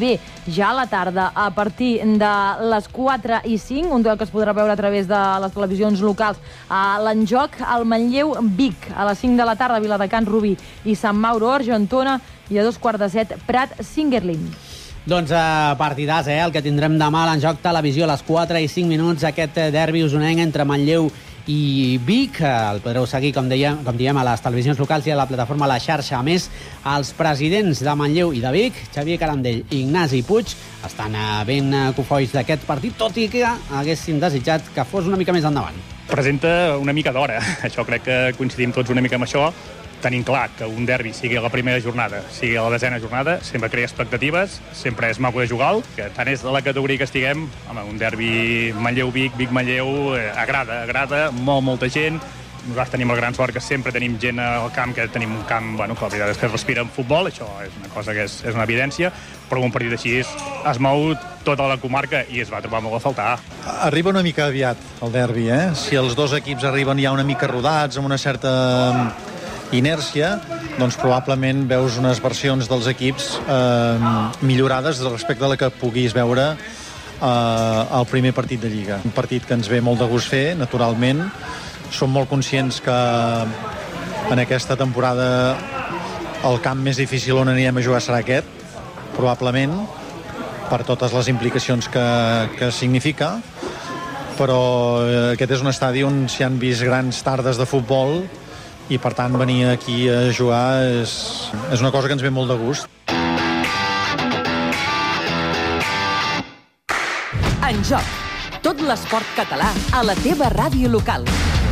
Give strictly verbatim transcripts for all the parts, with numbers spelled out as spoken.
bé ja a la tarda a partir de les quatre i cinc, un duel que es podrà veure a través de les televisions locals a l'Enjoc, al Manlleu-Vic, a les cinc de la tarda, Viladecans, Rubí i Sant Mauro, Argentona, i a dos quarts de set, Prat-Singuerlín. Doncs eh, partidàs, eh, el que tindrem demà a l'Enjoc Televisió a les quatre i cinc minuts, aquest derbi usonenc entre Manlleu i Vic. El podreu seguir, com dèiem, com diem, a les televisions locals i a la plataforma La Xarxa. A més, els presidents de Manlleu i de Vic, Xavier Carandell i Ignasi Puig, estan ben cofois d'aquest partit, tot i que haguessin desitjat que fos una mica més endavant. Presenta una mica d'hora. Això crec que coincidim tots una mica amb això. Tenim clar que un derbi, sigui a la primera jornada, sigui a la desena jornada, sempre crea expectatives, sempre és maco de jugar, que tant és de la categoria que estiguem, home, un derbi Manlleu-Vic, Vic-Manlleu, eh, agrada, agrada, molt, molta gent. Nosaltres tenim la gran sort que sempre tenim gent al camp, que tenim un camp, bueno, que la veritat és que es respira en futbol, això és una cosa que és, és una evidència, però un partit així es mou tota la comarca i es va trobar molt a faltar. Arriba una mica aviat el derbi, eh? Si els dos equips arriben ja una mica rodats, amb una certa inèrcia, doncs probablement veus unes versions dels equips eh, millorades respecte a la que puguis veure eh, al primer partit de Lliga. Un partit que ens ve molt de gust fer, naturalment. Som molt conscients que en aquesta temporada el camp més difícil on anirem a jugar serà aquest, probablement, per totes les implicacions que, que significa, però aquest és un estadi on s'hi han vist grans tardes de futbol i per tant venir aquí a jugar és, és una cosa que ens ve molt de gust. En Joc, tot l'esport català a la teva ràdio local.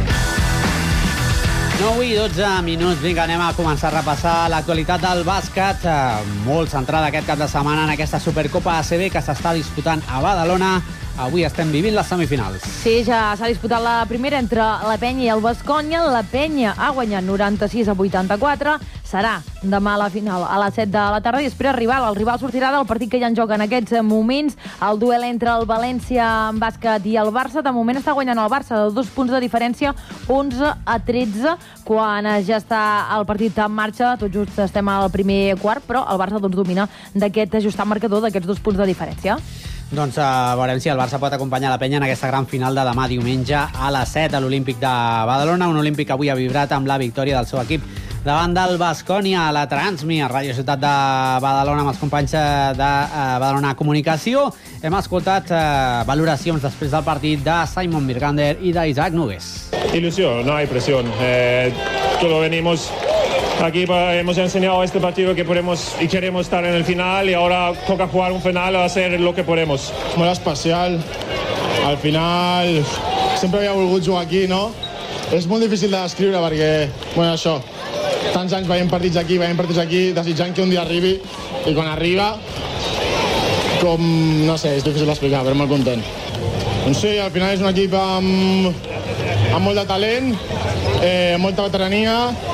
nou i dotze minuts, vinga, anem a començar a repassar l'actualitat del bàsquet, molt centrada aquest cap de setmana en aquesta Supercopa A C B que s'està disputant a Badalona. Avui estem vivint les semifinals. Sí, ja s'ha disputat la primera entre la Penya i el Baskonia. La Penya ha guanyat noranta-sis a vuitanta-quatre. Serà demà a la final a les set de la tarda i després rival. El rival sortirà del partit que ja en joc en aquests moments. El duel entre el València en bàsquet i el Barça. De moment està guanyant el Barça de dos punts de diferència, onze a tretze, quan ja està el partit en marxa. Tot just estem al primer quart, però el Barça doncs, domina d'aquest ajustat marcador d'aquests dos punts de diferència. Doncs uh, veurem si el Barça pot acompanyar la Penya en aquesta gran final de demà diumenge a les set a l'Olímpic de Badalona. Un Olímpic que avui ha vibrat amb la victòria del seu equip davant del Baskonia a la Transmi, a Ràdio Ciutat de Badalona, amb els companys de uh, Badalona Comunicació. Hem escoltat uh, valoracions després del partit de Simon Mirgander i d'Isaac Nugues. Ilusión, no hay presión. Eh, todos venimos aquí, hemos enseñado este partido que podemos y queremos estar en el final y ahora toca jugar un final a hacer lo que podemos. Molt especial. Al final sempre havia volgut jugar aquí, no? És molt difícil de descriure perquè, bueno, això, tants anys veient partits aquí, veient partits aquí, desitjant que un dia arribi i quan arriba, com, no sé, és difícil d'explicar, però molt content. Doncs sí, al final és un equip amb, amb molt de talent, eh, molta veterania,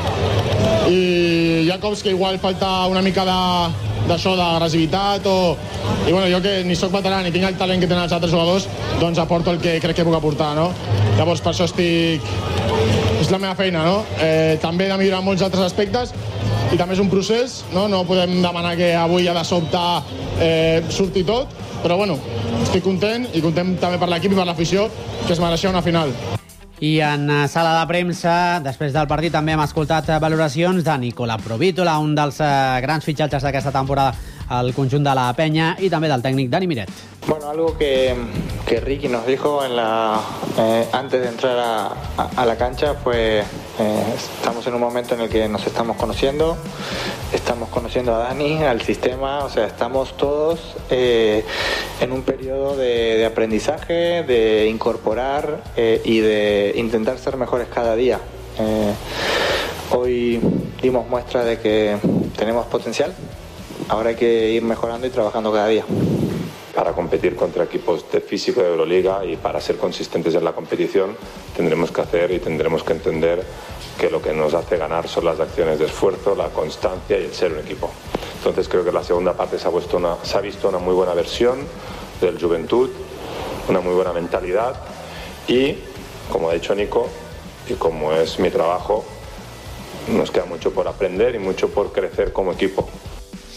i hi ha cops que igual falta una mica d'això, d'agressivitat o... I bueno, jo que ni soc veterà ni tinc el talent que tenen els altres jugadors, doncs aporto el que crec que puc aportar, no? Llavors per això estic... És la meva feina, no? Eh, també he de millorar molts altres aspectes i també és un procés, no? No podem demanar que avui ja de sobte eh, surti tot, però bueno, estic content i content també per l'equip i per l'afició que es mereixia una final. I en sala de premsa, després del partit, també hem escoltat valoracions de Nicola Provítola, un dels grans fitxatges d'aquesta temporada al conjunt de la Penya, i també del tècnic Dani Miret. Bueno, algo que, que Ricky nos dijo en la, eh, antes de entrar a, a, a la cancha fue eh, estamos en un momento en el que nos estamos conociendo, estamos conociendo a Dani, al sistema, o sea, estamos todos eh, en un periodo de, de aprendizaje, de incorporar eh, y de intentar ser mejores cada día. Eh, hoy dimos muestra de que tenemos potencial, ahora hay que ir mejorando y trabajando cada día. Para competir contra equipos de físico de Euroliga y para ser consistentes en la competición tendremos que hacer y tendremos que entender que lo que nos hace ganar son las acciones de esfuerzo, la constancia y el ser un equipo. Entonces creo que en la segunda parte se ha, puesto una, se ha visto una muy buena versión del Juventud, una muy buena mentalidad y, como ha dicho Nico, y como es mi trabajo, nos queda mucho por aprender y mucho por crecer como equipo.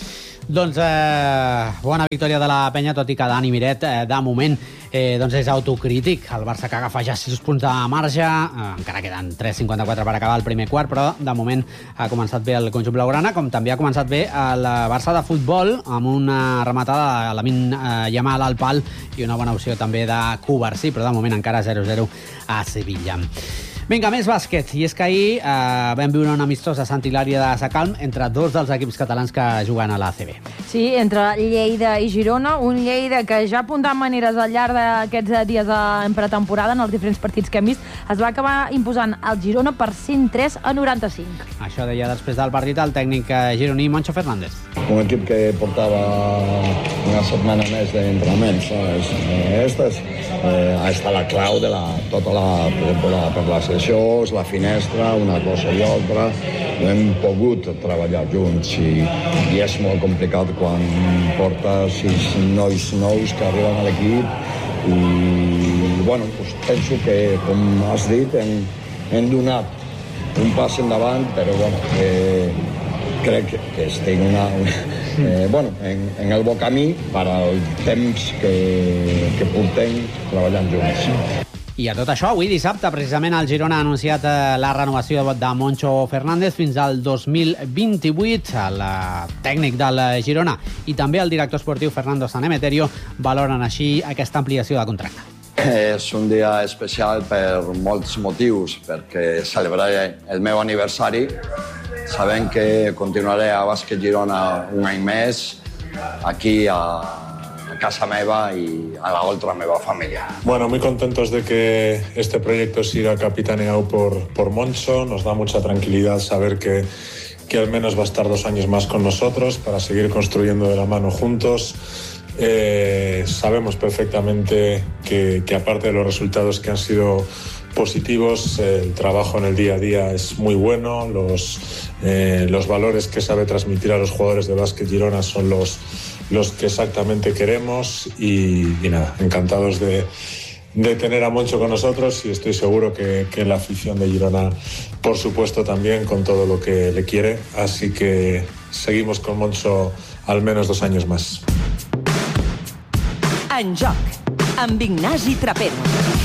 Doncs eh, bona victòria de la penya, tot i que Dani Miret, eh, de moment, eh, doncs és autocrític. El Barça que agafa ja sis punts de marge, eh, encara queden tres cinquanta-quatre per acabar el primer quart, però de moment ha començat bé el conjunt blaugrana, com també ha començat bé el Barça de futbol, amb una rematada de Lamine eh, Yamal al pal i una bona opció també de Cubarsí, però de moment encara zero zero a Sevilla. Vinga, més bàsquet. I és que ahir eh, vam viure un amistós a Sant Hilari de Sacalm entre dos dels equips catalans que juguen a l'A C B. Sí, entre Lleida i Girona. Un Lleida que ja ha apuntat maneres al llarg d'aquests dies en pretemporada, en els diferents partits que hem vist, es va acabar imposant el Girona per cent tres a noranta-cinc. Això deia després del partit el tècnic gironí Moncho Fernández. Un equip que portava una setmana més d'entrenaments. Esta és, eh, ha estat la clau de la, tota la pretemporada per la sessió, és la finestra, una cosa i altra. No hem pogut treballar junts i, i és molt complicat quan porta sis nois nous que arriben a l'equip i, bueno, doncs penso que, com has dit, hem, hem donat un pas endavant, però, bueno, eh, crec que estic una, una, eh, bueno, en, en el bon camí per al temps que, que portem treballant junts. I a tot això, avui dissabte, precisament el Girona ha anunciat la renovació de Moncho Fernández fins al dos mil vint-i-vuit. El tècnic del Girona i també el director esportiu Fernando Sanemeterio valoren així aquesta ampliació de contracte. És un dia especial per molts motius, perquè celebraré el meu aniversari, sabent que continuaré a Bàsquet Girona un any més, aquí a casa meva y a la otra meva familia. Bueno, muy contentos de que este proyecto siga capitaneado por, por Moncho. Nos da mucha tranquilidad saber que, que al menos va a estar dos años más con nosotros para seguir construyendo de la mano juntos. Eh, sabemos perfectamente que, que aparte de los resultados que han sido positivos, el trabajo en el día a día es muy bueno, los, eh, los valores que sabe transmitir a los jugadores de Básquet Girona son los los que exactamente queremos y, y nada, encantados de, de tener a Moncho con nosotros y estoy seguro que, que la afición de Girona, por supuesto, también con todo lo que le quiere, así que seguimos con Moncho al menos dos años más. En joc, amb Ignasi Trapero.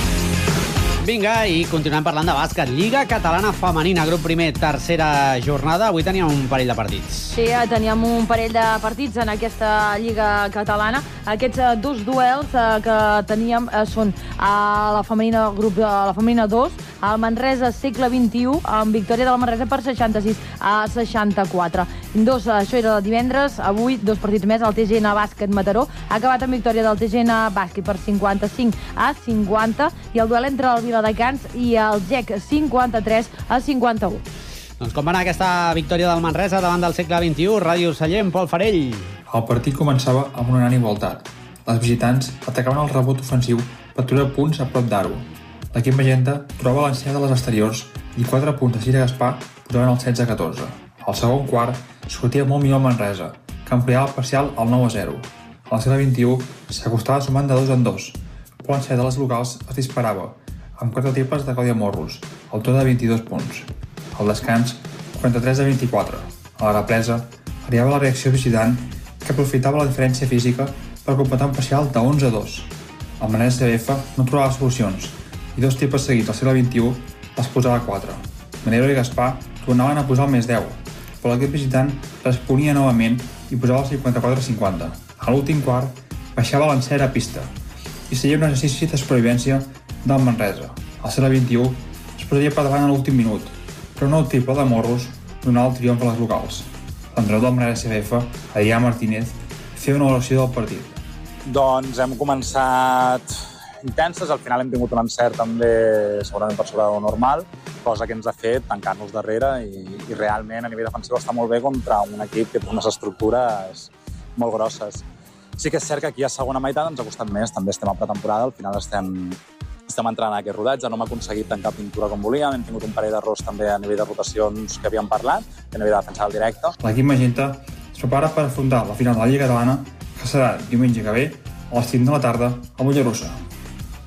Vinga, i continuem parlant de bàsquet. Lliga Catalana Femenina, grup primer, tercera jornada. Avui teníem un parell de partits. Sí, teníem un parell de partits en aquesta Lliga Catalana. Aquests dos duels que teníem són a la femenina grup a la femenina dos, al Manresa segle vint-i-u, amb victòria de la Manresa per seixanta-sis a seixanta-quatre. Dos, això era divendres, avui dos partits més. El T G N Bàsquet Mataró ha acabat amb victòria del T G N Bàsquet per cinquanta-cinc a cinquanta i el duel entre el Viladecans i el G E C cinquanta-tres a cinquanta-u. Doncs com va anar aquesta victòria del Manresa davant del segle vint-i-u? Ràdio Sallent, Pol Farell. El partit començava amb un unànime igualtat. Les visitants atacaven el rebot ofensiu per treure punts a prop d'Aro. L'equip magenta trobava l'encert de les exteriors i quatre punts de Cira Gaspar posaven el setze a catorze. Al segon quart sortia molt millor el Manresa, que ampliava el parcial al nou a zero. Al segle vint-i-u s'acostava sumant de dos en dos, però l'encert de les locals es disparava, amb quatre triples de Clàudia Morros, autor de vint-i-dos punts. Al descans, quaranta-tres a vint-i-quatre. A la represa, arribava la reacció visitant, que aprofitava la diferència física per completar un parcial de onze a dos. El Manresa C B F no trobava solucions, i dos triples seguits al segle vint-i-u les posava a quatre. Manero i Gaspar tornaven a posar el més deu, però l'equip visitant responia novament i posava el cinquanta-quatre a cinquanta. A l'últim quart, baixava l'encert a pista, i seria un exercici de supervivència del Manresa. Al segle vint-i-u es posaria per davant a l'últim minut, però no el triple de Morros donava el triomf a les locals. L'entrenador del Manresa C B F, Adrià Martínez, feia una valoració del partit. Doncs hem començat intenses, al final hem tingut un encert també segurament per sobre del normal, cosa que ens ha fet tancar-nos darrere i, i realment a nivell defensiu està molt bé contra un equip que té unes estructures molt grosses. Sí que és cert que aquí a segona meitat ens ha costat més, també estem a pretemporada, al final estem, estem entrant en aquest rodatge, no hem aconseguit tancar pintura com volíem, hem tingut un parell d'errors també a nivell de rotacions que havíem parlat, a nivell de defensar el directe. L'equip magenta es prepara per afrontar la final de la Lliga Catalana, que serà diumenge que ve a les cinc de la tarda a Mollerussa.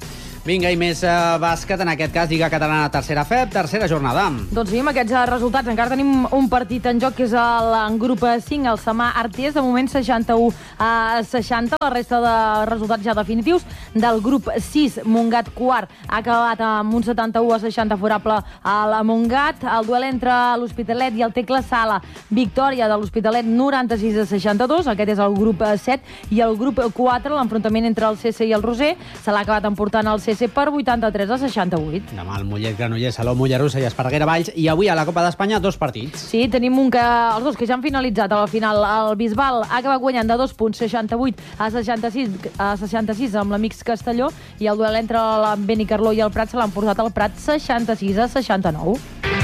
Vinga, i més eh, bàsquet, en aquest cas Lliga Catalana tercera F E B, tercera jornada. Doncs sí, amb aquests eh, resultats encara tenim un partit en joc que és el, en grup cinc, el Samà Artés, de moment seixanta-u a seixanta, la resta de resultats ja definitius. Del grup sis, Montgat quart, ha acabat amb un setanta-u a seixanta favorable al Montgat. El duel entre l'Hospitalet i el Tecla Sala, victòria de l'Hospitalet noranta-sis a seixanta-dos, aquest és el grup set, i el grup quatre, l'enfrontament entre el C C i el Roser, se l'ha acabat emportant el C C per vuitanta-tres a seixanta-vuit. Demà el Mollet Granollers, Salou Mollerussa i Esparreguera Valls, i avui a la Copa d'Espanya dos partits. Sí, tenim un que, els dos que ja han finalitzat a la final. El Bisbal ha acabat guanyant de dos punts, seixanta-vuit a seixanta-sis, a seixanta-sis amb l'Amics Castelló, i el duel entre la Benicarló i el Prat se l'han portat al Prat seixanta-sis a seixanta-nou.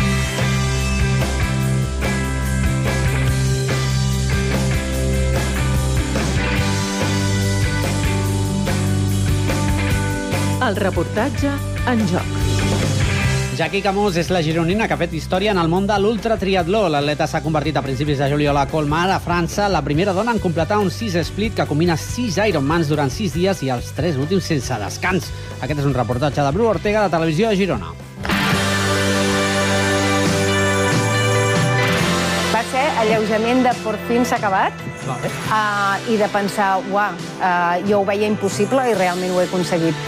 El reportatge en joc. Jackie Camós és la gironina que ha fet història en el món de l'ultratriatló. L'atleta s'ha convertit a principis de juliol a Colmar, a França, la primera dona en completar un sis split que combina sis Ironmans durant sis dies i els tres últims sense descans. Aquest és un reportatge de Bru Ortega, de Televisió de Girona. Va ser alleujament de por fin s'ha acabat, vale. uh, i de pensar, uau, uh, jo ho veia impossible i realment ho he aconseguit.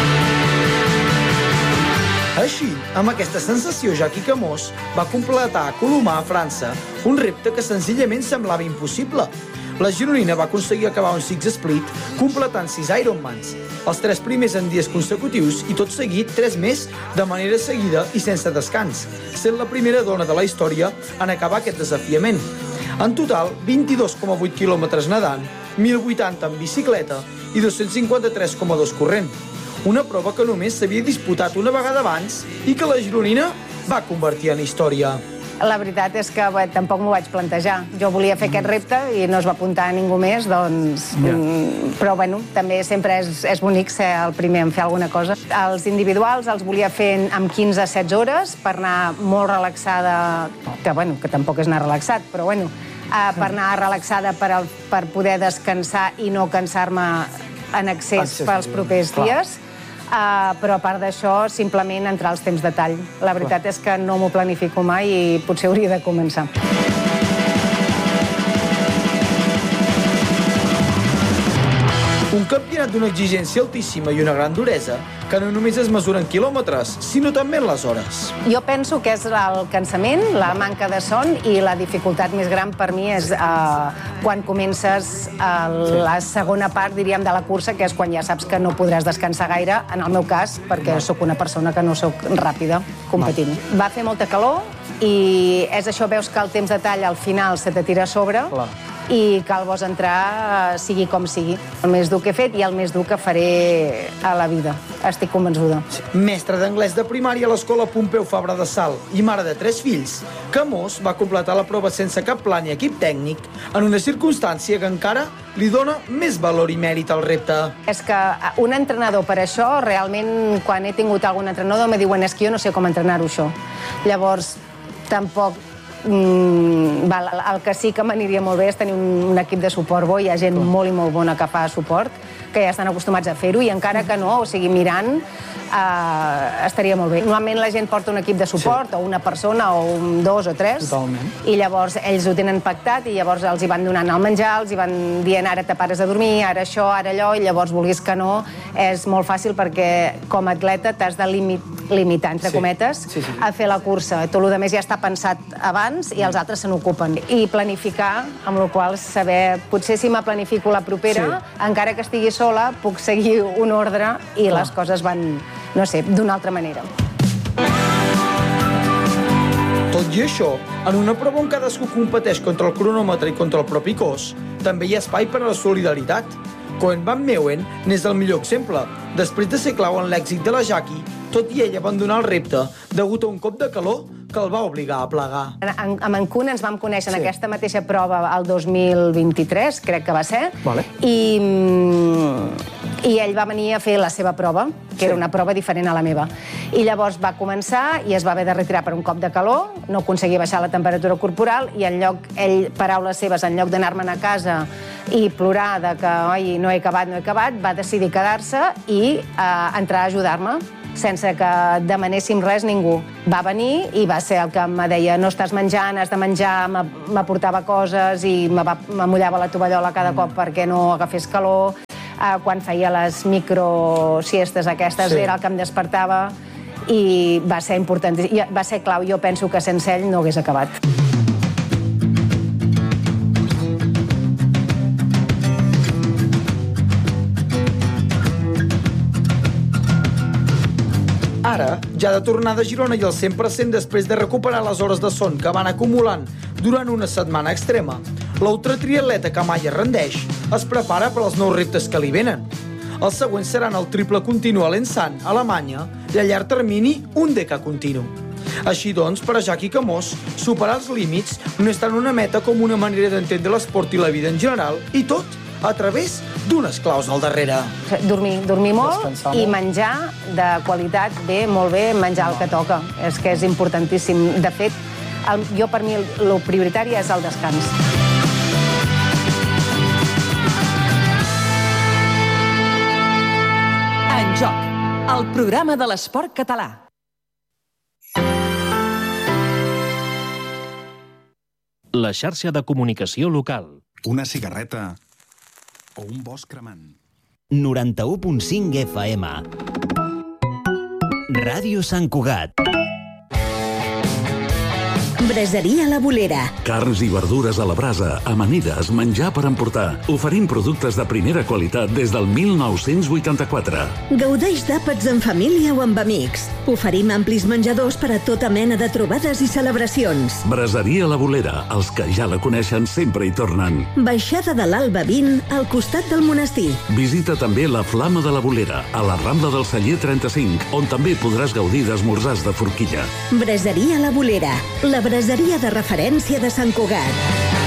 Així, amb aquesta sensació, Jackie Camós va completar a Colomar, a França, un repte que senzillament semblava impossible. La gironina va aconseguir acabar un six split completant sis Ironmans, els tres primers en dies consecutius i tot seguit tres més de manera seguida i sense descans, sent la primera dona de la història en acabar aquest desafiament. En total, vint-i-dos coma vuit quilòmetres nedant, mil vuitanta en bicicleta i dos-cents cinquanta-tres coma dos corrent. Una prova que només s'havia disputat una vegada abans i que la gironina va convertir en història. La veritat és que bé, tampoc m'ho vaig plantejar. Jo volia fer aquest repte i no es va apuntar a ningú més, doncs... Ja. Però, bueno, també sempre és, és bonic ser el primer en fer alguna cosa. Els individuals els volia fer amb quinze a setze hores per anar molt relaxada, que, bueno, que tampoc és anar relaxat, però, bueno, eh, per anar relaxada per, el, per poder descansar i no cansar-me en excés pels propers dies. Uh, però a part d'això, simplement entrar als temps de tall. La veritat és que no m'ho planifico mai i potser hauria de començar. Un campionat d'una exigència altíssima i una gran duresa que no només es mesura en quilòmetres, sinó també en les hores. Jo penso que és el cansament, la manca de son i la dificultat més gran per mi és uh, quan comences uh, la segona part, diríem, de la cursa, que és quan ja saps que no podràs descansar gaire, en el meu cas, perquè sóc una persona que no sóc ràpida competint. Va fer molta calor i és això, veus que el temps de tall al final se te tira a sobre. Clar. I cal vos entrar sigui com sigui. El més dur que he fet i el més dur que faré a la vida. Estic convençuda. Mestre d'anglès de primària a l'Escola Pompeu Fabra de Salt i mare de tres fills, Camós va completar la prova sense cap pla ni equip tècnic, en una circumstància que encara li dona més valor i mèrit al repte. És que un entrenador per això, realment, quan he tingut algun entrenador, me diuen, és que jo no sé com entrenar-ho, això. Llavors, tampoc... Mm, val, el que sí que m'aniria molt bé és tenir un, un equip de suport bo. Hi ha gent molt i molt bona que fa suport, que ja estan acostumats a fer-ho, i encara que no, o sigui, mirant, eh, estaria molt bé. Normalment la gent porta un equip de suport, sí. O una persona, o un, dos o tres, totalment. I llavors ells ho tenen pactat, i llavors els hi van donant el menjar, els hi van dient ara te pares a dormir, ara això, ara allò, i llavors vulguis que no, és molt fàcil perquè com a atleta t'has de limit, limitar, entre sí. cometes, sí, sí. a fer la cursa. Tot el més ja està pensat abans i els altres se n'ocupen. I planificar, amb la qual cosa saber, potser si me planifico la propera, sí. encara que estigui sola, puc seguir un ordre i Clar. Les coses van, no sé, d'una altra manera. Tot i això, en una prova on cadascú competeix contra el cronòmetre i contra el propi cos, també hi ha espai per a la solidaritat. Cohen Van Meeuwen n'és el millor exemple. Després de ser clau en l'èxit de la Jackie, tot i ell abandonar el repte degut a un cop de calor que el va obligar a plegar. En, amb en Kuhn ens vam conèixer sí. en aquesta mateixa prova el dos mil vint-i-tres, crec que va ser, vale. i, i ell va venir a fer la seva prova, que era una prova diferent a la meva. I llavors va començar i es va haver de retirar per un cop de calor, no aconseguia baixar la temperatura corporal i en lloc, ell, paraules seves, en lloc d'anar-me'n a casa i plorar de que oi, no he acabat, no he acabat, va decidir quedar-se i eh, entrar a ajudar-me sense que demanéssim res ningú. Va venir i va ser el que em deia no estàs menjant, has de menjar, m'aportava coses i m'amullava la tovallola cada cop perquè no agafés calor. Uh, quan feia les microsiestes aquestes, sí. Era el que em despertava i va ser important, I va ser clau. Jo penso que sense ell no hagués acabat. Ara, ja de tornada a Girona i al cent per cent després de recuperar les hores de son que van acumulant durant una setmana extrema, l'ultratriatleta que mai es rendeix es prepara per als nous reptes que li venen. Els següents seran el triple continu a l'Ensan, a Alemanya, i a llarg termini un deca continu. Així doncs, per a Jackie Camós, superar els límits no és tant una meta com una manera d'entendre l'esport i la vida en general, i tot a través d'unes claus al darrere. Dormir, dormir molt i menjar de qualitat, bé, molt bé, menjar el que toca. És que és importantíssim. De fet, el, jo per mi el, el prioritari és el descans. En Joc, el programa de l'esport català. La xarxa de comunicació local. Una cigarreta o un bosc cremant. noranta-u punt cinc F M. Ràdio Sant Cugat. Braseria La Bolera. Carns i verdures a la brasa, amanides, menjar per emportar. Oferim productes de primera qualitat des del mil nou-cents vuitanta-quatre. Gaudeix d'àpats en família o amb amics. Oferim amplis menjadors per a tota mena de trobades i celebracions. Braseria La Bolera. Els que ja la coneixen sempre hi tornen. Baixada de l'Alba vint, al costat del monestir. Visita també la Flama de la Bolera, a la Rambla del Celler trenta-cinc, on també podràs gaudir d'esmorzars de forquilla. Braseria La Bolera. La braseria de referència de Sant Cugat.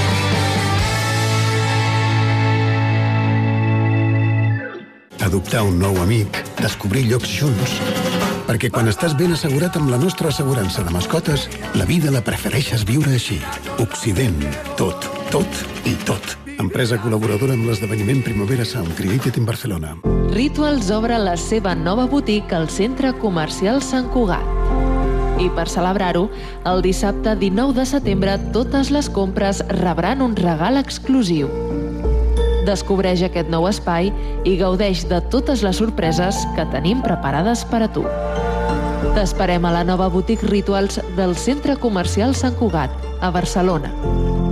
Adoptar un nou amic, descobrir llocs junts. Perquè quan estàs ben assegurat amb la nostra assegurança de mascotes, la vida la prefereixes viure així. Occident. Tot, tot i tot. Empresa col·laboradora amb l'esdeveniment Primavera Sound Created in Barcelona. Rituals obre la seva nova botiga al Centre Comercial Sant Cugat. I per celebrar-ho, el dissabte dinou de setembre totes les compres rebran un regal exclusiu. Descobreix aquest nou espai i gaudeix de totes les sorpreses que tenim preparades per a tu. T'esperem a la nova botiga Rituals del Centre Comercial Sant Cugat, a Barcelona.